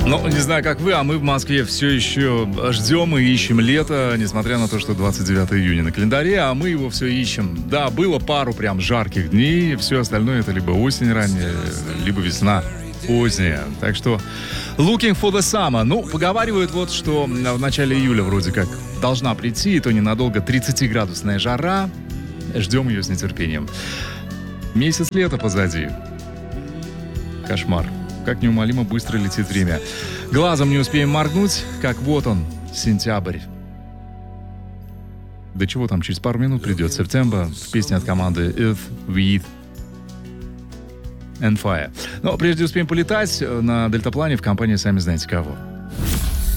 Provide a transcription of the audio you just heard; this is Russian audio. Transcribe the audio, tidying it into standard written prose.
Ну, не знаю, как вы, а мы в Москве все еще ждем и ищем лето, несмотря на то, что 29 июня на календаре, а мы его все ищем. Да, было пару прям жарких дней, все остальное это либо осень ранняя, либо весна поздняя. Так что looking for the summer. Ну, поговаривают вот, что в начале июля вроде как должна прийти, и то ненадолго 30-градусная жара. Ждем ее с нетерпением. Месяц лета позади. Кошмар. Как неумолимо быстро летит время. Глазом не успеем моргнуть, как вот он, сентябрь. Да чего там, через пару минут придет September в песне от команды Earth, Wind and Fire. Но прежде успеем полетать на дельтаплане в компании сами знаете кого.